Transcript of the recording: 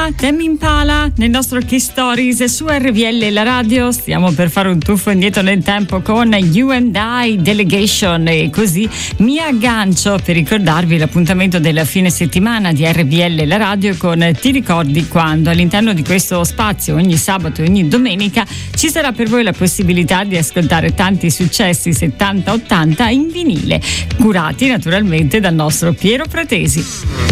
Tame Impala nel nostro Key Stories su RVL la radio. Stiamo per fare un tuffo indietro nel tempo con You and I Delegation, e così mi aggancio per ricordarvi l'appuntamento della fine settimana di RVL la radio con Ti ricordi quando. All'interno di questo spazio ogni sabato e ogni domenica ci sarà per voi la possibilità di ascoltare tanti successi 70-80 in vinile, curati naturalmente dal nostro Piero Fratesi.